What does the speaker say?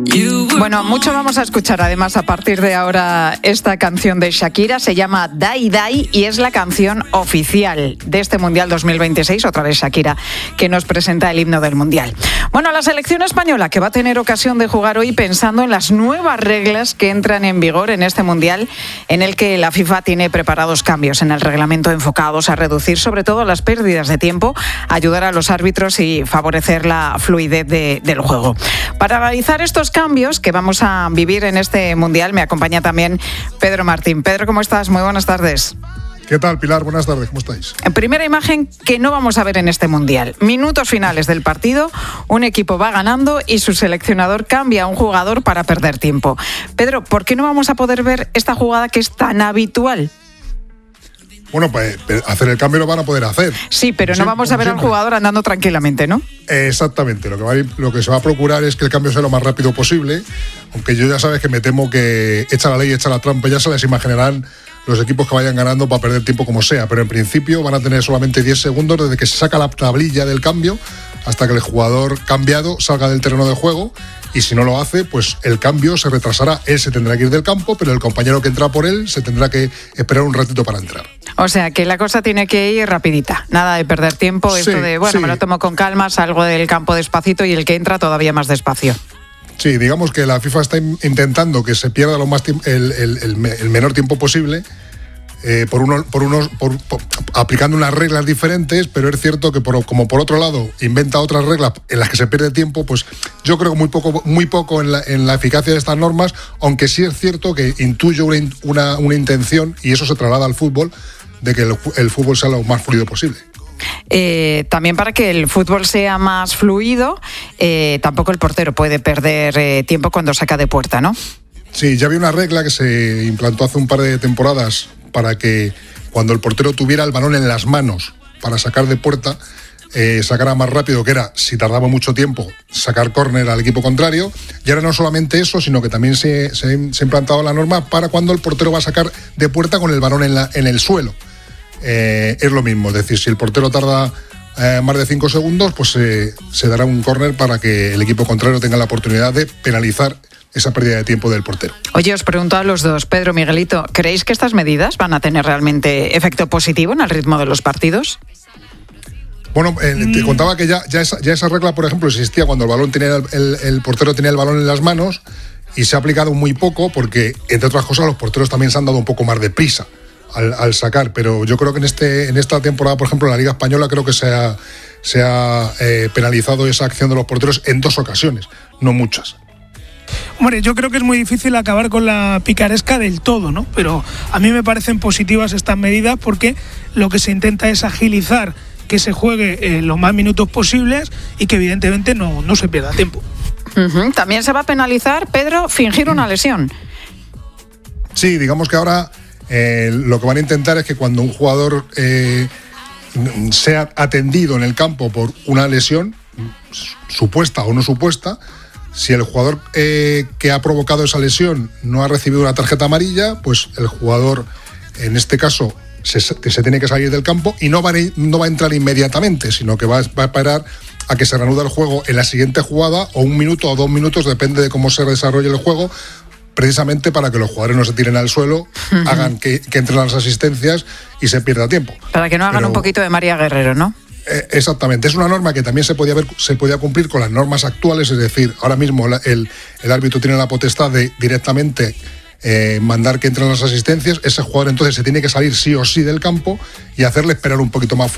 Bueno, mucho vamos a escuchar además a partir de ahora esta canción de Shakira, se llama Dai Dai y es la canción oficial de este Mundial 2026, otra vez Shakira, que nos presenta el himno del Mundial. Bueno, la selección española que va a tener ocasión de jugar hoy pensando en las nuevas reglas que entran en vigor en este Mundial, en el que la FIFA tiene preparados cambios en el reglamento enfocados a reducir sobre todo las pérdidas de tiempo, ayudar a los árbitros y favorecer la fluidez del juego. Para analizar estos cambios que vamos a vivir en este Mundial, me acompaña también Pedro Martín. Pedro, ¿cómo estás? Muy buenas tardes. ¿Qué tal, Pilar? Buenas tardes, ¿cómo estáis? Primera imagen que no vamos a ver en este Mundial. Minutos finales del partido, un equipo va ganando y su seleccionador cambia a un jugador para perder tiempo. Pedro, ¿por qué no vamos a poder ver esta jugada que es tan habitual? Bueno, pues hacer el cambio lo van a poder hacer. Sí, pero no vamos a ver al jugador andando tranquilamente, ¿no? Exactamente. Lo que se va a procurar es que el cambio sea lo más rápido posible, aunque yo ya sabes que me temo que echa la ley, echa la trampa, ya se les imaginarán los equipos que vayan ganando para perder tiempo como sea, pero en principio van a tener solamente 10 segundos desde que se saca la tablilla del cambio hasta que el jugador cambiado salga del terreno de juego, y si no lo hace, pues el cambio se retrasará, él se tendrá que ir del campo, pero el compañero que entra por él se tendrá que esperar un ratito para entrar. O sea, que la cosa tiene que ir rapidita, nada de perder tiempo, esto de, bueno, sí, me lo tomo con calma, salgo del campo despacito y el que entra todavía más despacio. Sí, digamos que la FIFA está intentando que se pierda el menor tiempo posible, aplicando unas reglas diferentes, pero es cierto que como por otro lado inventa otras reglas en las que se pierde tiempo, pues yo creo que muy poco en la eficacia de estas normas, aunque sí es cierto que intuyo una intención, y eso se traslada al fútbol, de que el fútbol sea lo más fluido posible. También para que el fútbol sea más fluido, tampoco el portero puede perder tiempo cuando saca de puerta, ¿no? Sí, ya había una regla que se implantó hace un par de temporadas para que cuando el portero tuviera el balón en las manos para sacar de puerta, sacara más rápido, que era, si tardaba mucho tiempo, sacar córner al equipo contrario. Y ahora no solamente eso, sino que también se ha implantado la norma para cuando el portero va a sacar de puerta con el balón en el suelo. Es lo mismo, es decir, si el portero tarda más de 5 segundos, pues se dará un córner para que el equipo contrario tenga la oportunidad de penalizar esa pérdida de tiempo del portero. Oye, os pregunto a los dos, Pedro, Miguelito, ¿creéis que estas medidas van a tener realmente efecto positivo en el ritmo de los partidos? Bueno, te contaba que ya esa regla, por ejemplo, existía cuando el portero tenía el balón en las manos, y se ha aplicado muy poco porque, entre otras cosas, los porteros también se han dado un poco más de prisa al sacar, pero yo creo que en esta temporada, por ejemplo, en la Liga Española, creo que se ha penalizado esa acción de los porteros en 2 ocasiones, no muchas. Hombre, yo creo que es muy difícil acabar con la picaresca del todo, ¿no? Pero a mí me parecen positivas estas medidas porque lo que se intenta es agilizar que se juegue los más minutos posibles y que evidentemente no se pierda tiempo. Uh-huh. También se va a penalizar, Pedro, fingir una lesión. Sí, digamos que ahora lo que van a intentar es que cuando un jugador sea atendido en el campo por una lesión, supuesta o no supuesta, si el jugador que ha provocado esa lesión no ha recibido una tarjeta amarilla, pues el jugador, en este caso, se tiene que salir del campo y no va a entrar inmediatamente, sino que va a esperar a que se reanude el juego en la siguiente jugada, o 1 minuto o 2 minutos, depende de cómo se desarrolle el juego, precisamente para que los jugadores no se tiren al suelo, hagan que entren las asistencias y se pierda tiempo. Para que no hagan un poquito de María Guerrero, ¿no? Exactamente, es una norma que también se podía cumplir con las normas actuales, es decir, ahora mismo el árbitro tiene la potestad de directamente mandar que entren las asistencias, ese jugador entonces se tiene que salir sí o sí del campo y hacerle esperar un poquito más fuerte.